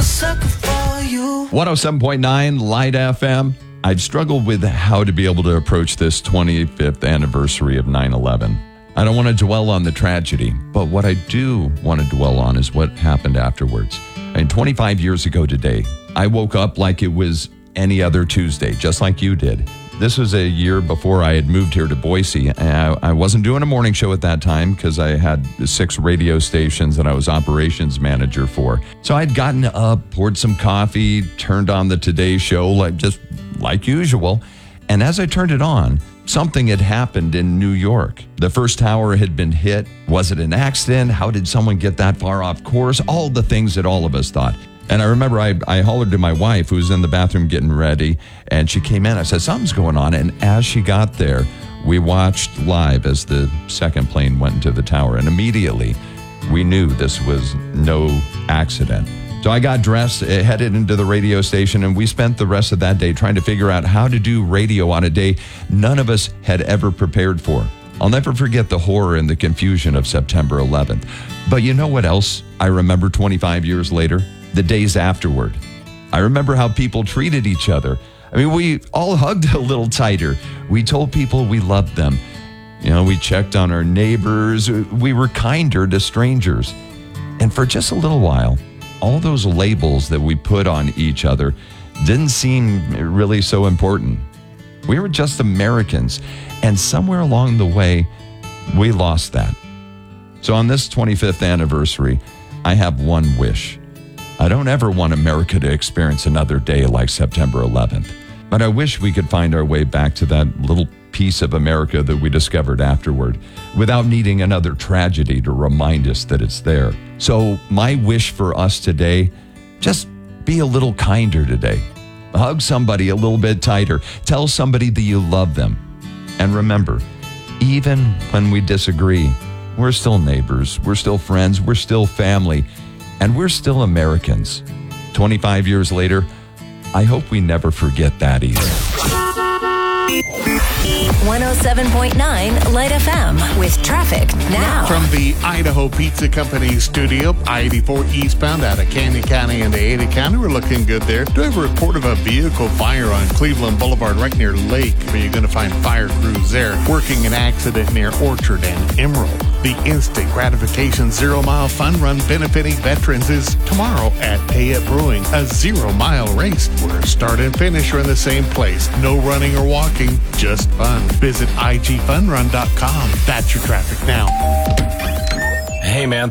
sucker for you. 107.9 Light FM. I've struggled with how to be able to approach this 25th anniversary of 9/11. I don't want to dwell on the tragedy, but what I do want to dwell on is what happened afterwards. And 25 years ago today, I woke up like it was any other Tuesday, just like you did. This was a year before I had moved here to Boise. I wasn't doing a morning show at that time because I had 6 radio stations that I was operations manager for. So I'd gotten up, poured some coffee, turned on the Today Show like usual. And as I turned it on, something had happened in New York. The first tower had been hit. Was it an accident? How did someone get that far off course? All the things that all of us thought. And I remember I hollered to my wife, who was in the bathroom getting ready, and she came in. I said, something's going on. And as she got there, we watched live as the second plane went into the tower. And immediately, we knew this was no accident. So I got dressed, headed into the radio station, and we spent the rest of that day trying to figure out how to do radio on a day none of us had ever prepared for. I'll never forget the horror and the confusion of September 11th. But you know what else I remember 25 years later? The days afterward. I remember how people treated each other. I mean, we all hugged a little tighter. We told people we loved them. You know, we checked on our neighbors. We were kinder to strangers. And for just a little while, all those labels that we put on each other didn't seem really so important. We were just Americans. And somewhere along the way, we lost that. So on this 25th anniversary, I have one wish. I don't ever want America to experience another day like September 11th. But I wish we could find our way back to that little piece of America that we discovered afterward without needing another tragedy to remind us that it's there. So my wish for us today, just be a little kinder today. Hug somebody a little bit tighter. Tell somebody that you love them. And remember, even when we disagree, we're still neighbors, we're still friends, we're still family, and we're still Americans. 25 years later, I hope we never forget that either. 107.9 Light FM with traffic now. From the Idaho Pizza Company studio, I-84 eastbound out of Canyon County into Ada County. We're looking good there. Do have a report of a vehicle fire on Cleveland Boulevard right near Lake, where you're going to find fire crews there working an accident near Orchard and Emerald. The Instant Gratification 0 Mile Fun Run benefiting veterans is tomorrow at Payette Brewing, a 0 mile race where start and finish are in the same place. No running or walking, just fun. Visit igfunrun.com. That's your traffic now. Hey, man.